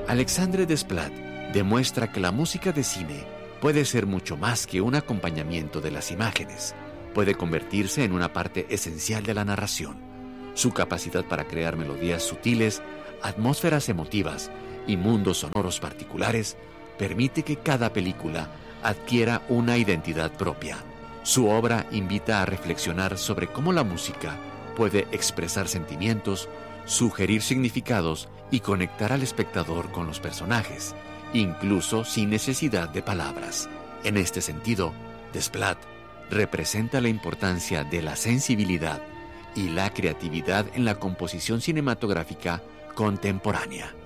Alexandre Desplat demuestra que la música de cine puede ser mucho más que un acompañamiento de las imágenes. Puede convertirse en una parte esencial de la narración. Su capacidad para crear melodías sutiles, atmósferas emotivas y mundos sonoros particulares permite que cada película adquiera una identidad propia. Su obra invita a reflexionar sobre cómo la música puede expresar sentimientos, sugerir significados y conectar al espectador con los personajes, incluso sin necesidad de palabras. En este sentido, Desplat representa la importancia de la sensibilidad y la creatividad en la composición cinematográfica contemporánea.